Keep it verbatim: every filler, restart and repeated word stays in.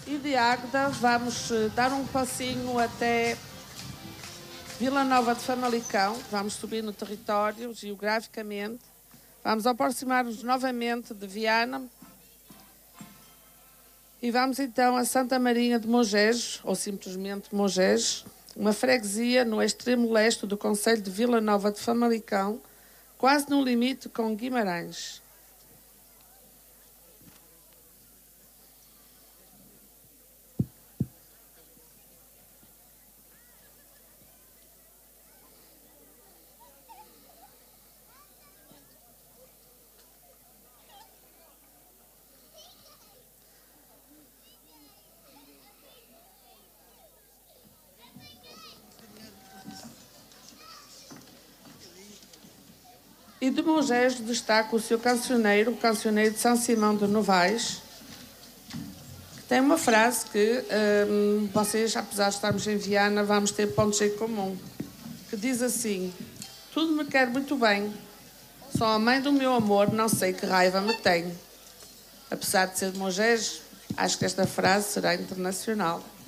e de Águeda vamos dar um passinho até Vila Nova de Famalicão. Vamos subir no território geograficamente. Vamos aproximar-nos novamente de Viana e vamos então a Santa Marinha de Mongejo, ou simplesmente Mongejo, uma freguesia no extremo leste do concelho de Vila Nova de Famalicão, quase no limite com Guimarães. E de Mongejo destaca o seu cancioneiro, o cancioneiro de São Simão de Novais, que tem uma frase que hum, vocês, apesar de estarmos em Viana, vamos ter pontos em comum, que diz assim: tudo me quer muito bem, só a mãe do meu amor não sei que raiva me tem. Apesar de ser de Mongejo, acho que esta frase será internacional.